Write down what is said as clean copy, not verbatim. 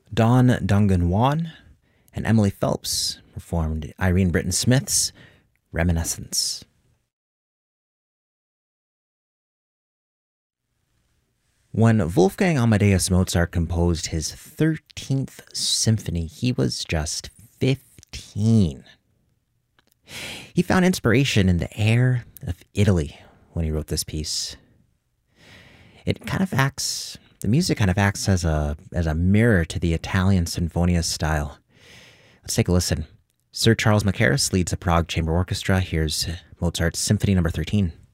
Dawn Dungan Wan and Emily Phelps performed Irene Britton Smith's Reminiscence. When Wolfgang Amadeus Mozart composed his 13th symphony, he was just 15. He found inspiration in the air of Italy when he wrote this piece. The music kind of acts as a mirror to the Italian Sinfonia style. Let's take a listen. Sir Charles Mackerras leads the Prague Chamber Orchestra. Here's Mozart's Symphony No. 13.